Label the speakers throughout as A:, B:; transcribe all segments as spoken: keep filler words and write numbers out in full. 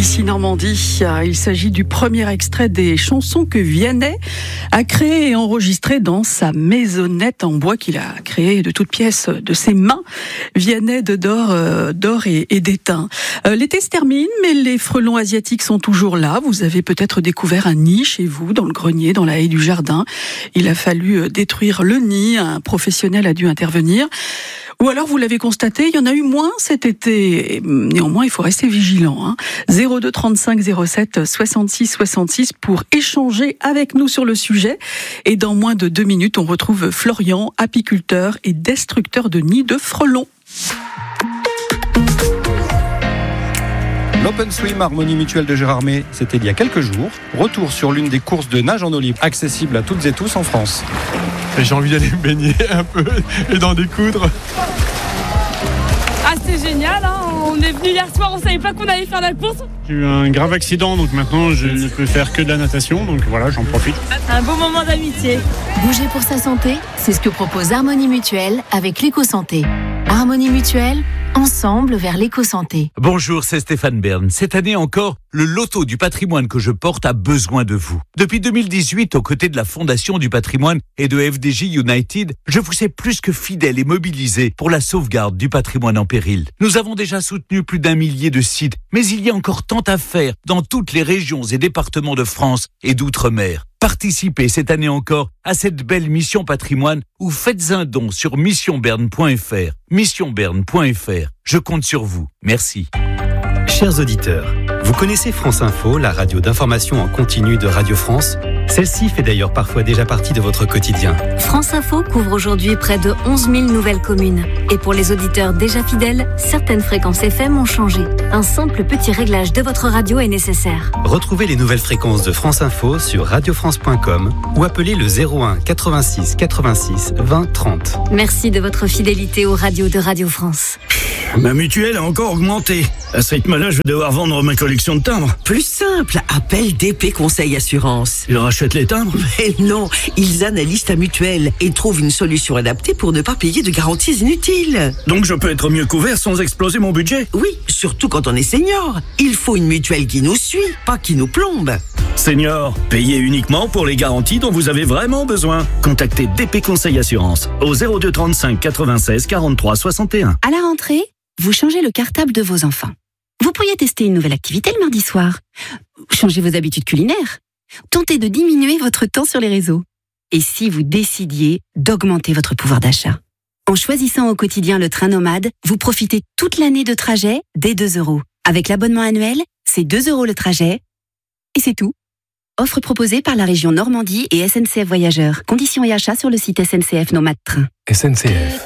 A: Ici Normandie, il s'agit du premier extrait des chansons que Vianney a créé et enregistré dans sa maisonnette en bois qu'il a créée de toutes pièces de ses mains. Vianney de d'or, euh, d'or et, et d'étain. Euh, l'été se termine, mais les frelons asiatiques sont toujours là. Vous avez peut-être découvert un nid chez vous, dans le grenier, dans la haie du jardin. Il a fallu détruire le nid, un professionnel a dû intervenir. Ou alors vous l'avez constaté, il y en a eu moins cet été. Néanmoins, il faut rester vigilant. Hein. zéro deux trente-cinq zéro sept soixante-six soixante-six pour échanger avec nous sur le sujet. Et dans moins de deux minutes, on retrouve Florian, apiculteur et destructeur de nids de frelons.
B: L'Open Swim Harmonie Mutuelle de Gérardmer, c'était il y a quelques jours. Retour sur l'une des courses de nage en eau libre, accessible à toutes et tous en France.
C: J'ai envie d'aller me baigner un peu et d'en découdre.
D: Ah, c'est génial, hein. On est venu hier soir, on savait pas qu'on allait faire la course.
E: J'ai eu un grave accident, donc maintenant je ne peux faire que de la natation, donc voilà, j'en profite.
D: Un beau moment d'amitié.
F: Bouger pour sa santé, c'est ce que propose Harmonie Mutuelle avec l'éco-santé. Harmonie Mutuelle, ensemble vers l'éco-santé.
G: Bonjour, c'est Stéphane Bern. Cette année encore, le loto du patrimoine que je porte a besoin de vous. Depuis deux mille dix-huit, aux côtés de la Fondation du patrimoine et de F D J United, je vous sais plus que fidèle et mobilisé pour la sauvegarde du patrimoine en péril. Nous avons déjà soutenu plus d'un millier de sites, mais il y a encore tant à faire dans toutes les régions et départements de France et d'outre-mer. Participez cette année encore à cette belle mission patrimoine ou faites un don sur mission berne point f r. mission berne point f r. Je compte sur vous. Merci.
H: Chers auditeurs, vous connaissez France Info, la radio d'information en continu de Radio France ? Celle-ci fait d'ailleurs parfois déjà partie de votre quotidien.
F: France Info couvre aujourd'hui près de onze mille nouvelles communes. Et pour les auditeurs déjà fidèles, certaines fréquences F M ont changé. Un simple petit réglage de votre radio est nécessaire.
H: Retrouvez les nouvelles fréquences de France Info sur radio france point com ou appelez le zéro un quatre-vingt-six quatre-vingt-six vingt trente.
F: Merci de votre fidélité aux radios de Radio France.
I: Ma mutuelle a encore augmenté. À ce rythme-là, je vais devoir vendre ma collection de timbres.
J: Plus simple, appelle D P Conseil Assurance.
I: Ils rachètent les timbres ?
J: Mais non, ils analysent ta mutuelle et trouvent une solution adaptée pour ne pas payer de garanties inutiles.
I: Donc je peux être mieux couvert sans exploser mon budget ?
J: Oui, surtout quand on est senior. Il faut une mutuelle qui nous suit, pas qui nous plombe.
I: Senior, payez uniquement pour les garanties dont vous avez vraiment besoin. Contactez D P Conseil Assurance au zéro deux trente-cinq quatre-vingt-seize quarante-trois soixante et un.
K: À la rentrée, vous changez le cartable de vos enfants. Vous pourriez tester une nouvelle activité le mardi soir. Changez vos habitudes culinaires. Tentez de diminuer votre temps sur les réseaux. Et si vous décidiez d'augmenter votre pouvoir d'achat ? En choisissant au quotidien le train nomade, vous profitez toute l'année de trajet dès deux euros. Avec l'abonnement annuel, c'est deux euros le trajet. Et c'est tout. Offre proposée par la région Normandie et S N C F Voyageurs. Conditions et achats sur le site S N C F Nomade Train.
L: S N C F.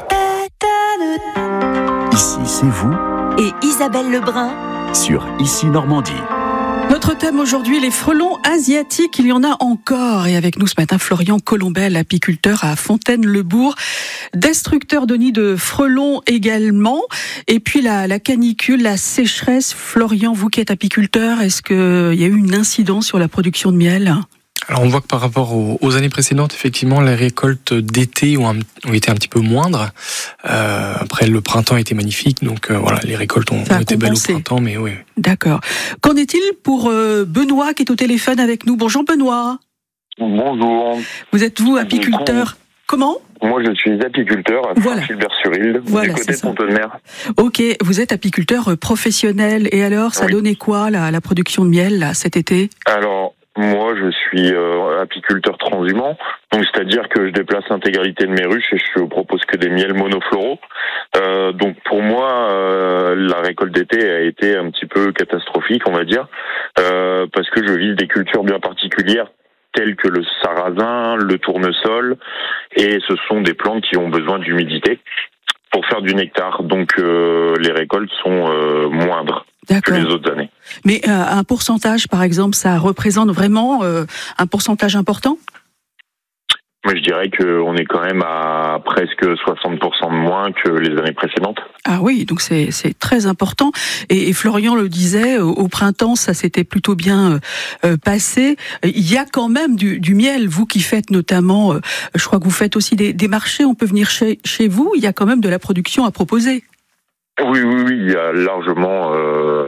M: Ici, c'est vous.
N: Et Isabelle Lebrun.
M: Sur Ici Normandie.
A: Notre thème aujourd'hui, les frelons asiatiques, il y en a encore. Et avec nous ce matin, Florian Colombel, apiculteur à Fontaine-le-Bourg, destructeur de nids de frelons également. Et puis la, la canicule, la sécheresse. Florian, vous qui êtes apiculteur, est-ce qu'il y a eu une incidence sur la production de miel ?
L: Alors on voit que par rapport aux, aux années précédentes, effectivement, les récoltes d'été ont, un, ont été un petit peu moindres. Euh, après, le printemps était magnifique, donc euh, voilà, les récoltes ont, ont été belles au printemps, mais oui.
A: D'accord. Qu'en est-il pour euh, Benoît qui est au téléphone avec nous ? Bonjour Benoît.
O: Bonjour.
A: Vous êtes vous apiculteur ? Comment ?
O: Moi, je suis apiculteur à
A: voilà.
O: Saint-Gilbert-sur-Île,
A: voilà,
O: du côté de Pont-de-Mer.
A: Ok, vous êtes apiculteur professionnel. Et alors, ça oui. donnait quoi, la, la production de miel, là, cet été ?
O: Alors, moi, je suis euh, apiculteur transhumant, donc c'est-à-dire que je déplace l'intégralité de mes ruches et je propose que des miels monofloraux. Euh, donc pour moi, euh, la récolte d'été a été un petit peu catastrophique, on va dire, euh, parce que je vise des cultures bien particulières telles que le sarrasin, le tournesol, et ce sont des plantes qui ont besoin d'humidité pour faire du nectar. Donc euh, les récoltes sont euh, moindres.
A: D'accord.
O: Que les autres années.
A: Mais euh, un pourcentage, par exemple, ça représente vraiment euh, un pourcentage important ?
O: Mais je dirais qu'on est quand même à presque soixante pour cent de moins que les années précédentes.
A: Ah oui, donc c'est, c'est très important. Et, et Florian le disait, au, au printemps, ça s'était plutôt bien euh, passé. Il y a quand même du, du miel, vous qui faites notamment, euh, je crois que vous faites aussi des, des marchés, on peut venir chez, chez vous, il y a quand même de la production à proposer.
O: Oui, oui, oui, il y a largement euh, ce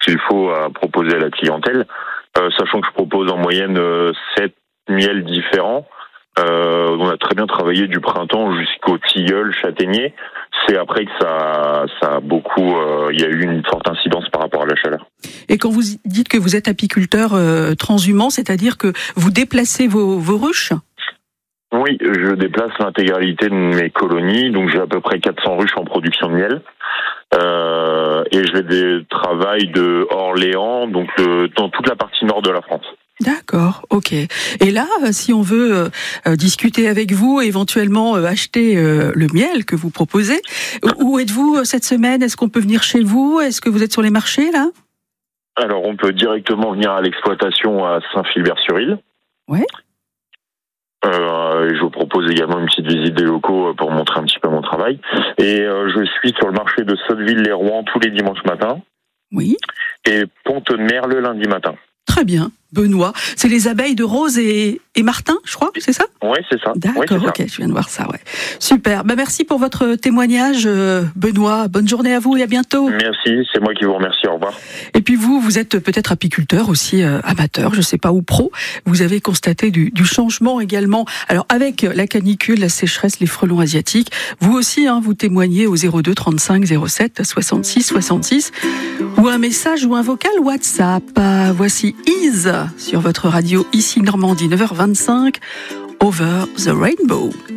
O: qu'il faut à proposer à la clientèle, euh, sachant que je propose en moyenne euh, sept miels différents. Euh, on a très bien travaillé du printemps jusqu'au tilleul, châtaignier. C'est après que ça, ça a beaucoup, euh, il y a eu une forte incidence par rapport à la chaleur.
A: Et quand vous dites que vous êtes apiculteur euh, transhumant, c'est-à-dire que vous déplacez vos, vos ruches ?
O: Oui, je déplace l'intégralité de mes colonies, donc j'ai à peu près quatre cents ruches en production de miel. Euh, et je vais des travails de Orléans, donc de, dans toute la partie nord de la France.
A: D'accord, ok. Et là, si on veut euh, discuter avec vous, éventuellement euh, acheter euh, le miel que vous proposez, où êtes-vous cette semaine ? Est-ce qu'on peut venir chez vous ? Est-ce que vous êtes sur les marchés, là ?
O: Alors, on peut directement venir à l'exploitation à Saint-Philbert-sur-Île.
A: Ouais.
O: Euh, je vous propose également une petite visite des locaux pour montrer un petit peu mon travail. Et euh, je suis sur le marché de Sotteville-les-Rouen tous les dimanches matins.
A: Oui.
O: Et Pont-de-Mer le lundi matin.
A: Très bien, Benoît. C'est les abeilles de Rose et, et Martin, je crois, c'est ça ?
O: Oui, c'est ça.
A: D'accord,
O: ouais, c'est
A: ok,
O: ça.
A: je viens de voir ça, ouais. Super, bah, merci pour votre témoignage, euh, Benoît. Bonne journée à vous et à bientôt.
O: Merci, c'est moi qui vous remercie, au revoir.
A: Et puis vous, vous êtes peut-être apiculteur aussi, euh, amateur, je sais pas, ou pro. Vous avez constaté du, du changement également. Alors avec la canicule, la sécheresse, les frelons asiatiques, vous aussi, hein, vous témoignez au zéro deux trente-cinq zéro sept soixante-six soixante-six ou un message ou un vocal WhatsApp. Euh, voici Is sur votre radio ici Normandie, neuf heures vingt-cinq, Over the Rainbow.